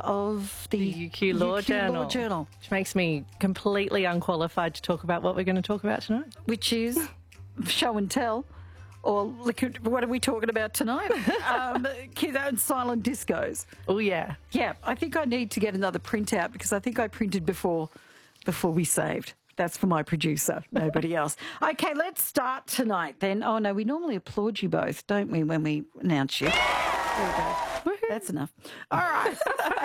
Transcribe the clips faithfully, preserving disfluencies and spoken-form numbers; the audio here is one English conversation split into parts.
of the, The U Q Law, U Q Journal, Law Journal, which makes me completely unqualified to talk about what we're going to talk about tonight. which is show and tell, or liquid, what are we talking about tonight? um, kids and silent discos. Oh, yeah. Yeah, I think I need to get another printout because I think I printed before before we saved. That's for my producer, nobody else. Okay, let's start tonight then. Oh, no, we normally applaud you both, don't we, when we announce you? There we go. That's enough. All right.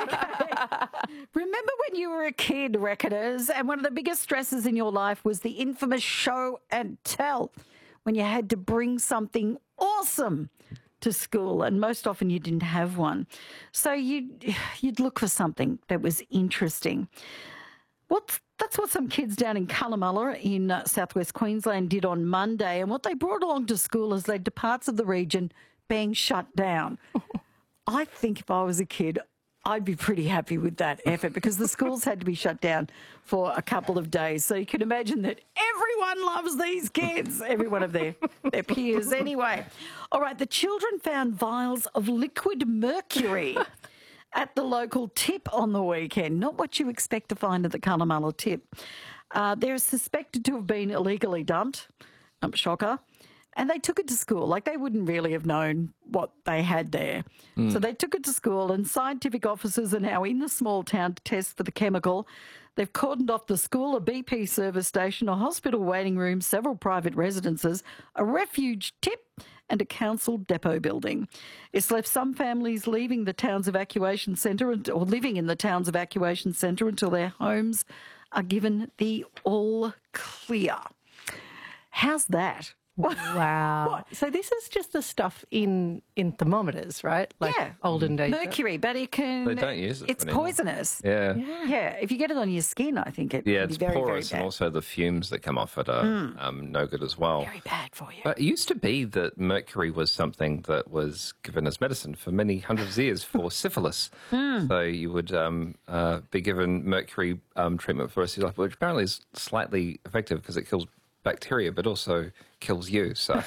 Okay. Remember when you were a kid, Reckoners, and one of the biggest stresses in your life was the infamous show and tell, when you had to bring something awesome to school, and most often you didn't have one. So you'd, you'd look for something that was interesting. What's That's what some kids down in Cunnamulla in uh, southwest Queensland did on Monday, and what they brought along to school has led to parts of the region being shut down. I think if I was a kid, I'd be pretty happy with that effort because the schools had to be shut down for a couple of days. So you can imagine that everyone loves these kids, every one of their, their peers anyway. All right, the children found vials of liquid mercury at the local tip on the weekend. Not what you expect to find at the Cunnamulla tip. Uh, they're suspected to have been illegally dumped. Um, shocker. And they took it to school. Like, they wouldn't really have known what they had there. Mm. So they took it to school, and scientific officers are now in the small town to test for the chemical. They've cordoned off the school, a B P service station, a hospital waiting room, several private residences, a refuge tip, and a council depot building. It's left some families leaving the town's evacuation centre or living in the town's evacuation centre until their homes are given the all clear. How's that? Wow. What? So this is just the stuff in, in thermometers, right? Like yeah. olden days. Mercury, but it can... They don't use it. It's anymore. poisonous. Yeah. yeah. Yeah. If you get it on your skin, I think it Yeah, can it's be very, porous, very bad. and also the fumes that come off it are mm. um, no good as well. Very bad for you. But it used to be that mercury was something that was given as medicine for many hundreds of years for syphilis. Mm. So you would um, uh, be given mercury um, treatment for the rest of your life, which apparently is slightly effective because it kills bacteria, but also kills you. So,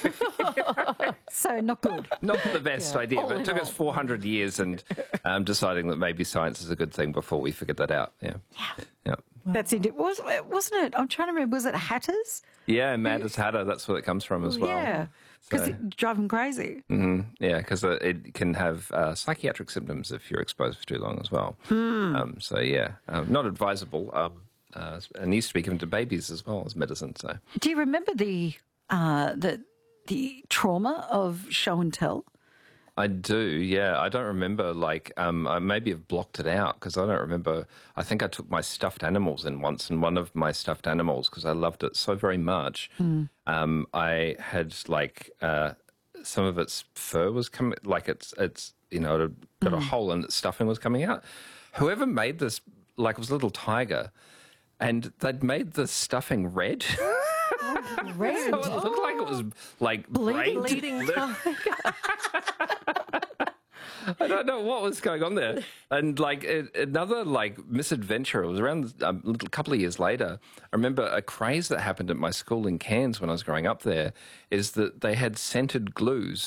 so not good. Not the best yeah. idea. All but it took all. us four hundred years, and um, deciding that maybe science is a good thing before we figured that out. Yeah, yeah. yeah. That's it. Was wasn't it? I'm trying to remember. Was it Hatters? Yeah, Mad as Hatter. That's where it comes from as well. Yeah, because so. it drive them crazy. Mm-hmm. Yeah, because it can have uh, psychiatric symptoms if you're exposed for too long as well. Mm. Um, so yeah, um, not advisable. Um, Uh, and used to be given to babies as well as medicine. So, do you remember the uh, the the trauma of show and tell? I do. Yeah, I don't remember. Like, um, I maybe have blocked it out because I don't remember. I think I took my stuffed animals in once, and one of my stuffed animals, because I loved it so very much, mm. um, I had like uh, some of its fur was coming, like it's it's you know it had got mm. a hole and its stuffing was coming out. Whoever made this, like, it was a little tiger. And they'd made the stuffing red. Oh, red? So it looked like it was, like, bleeding. bleeding I don't know what was going on there. And, like, it, another, like, misadventure, it was around a little couple of years later. I remember a craze that happened at my school in Cairns when I was growing up there is that they had scented glues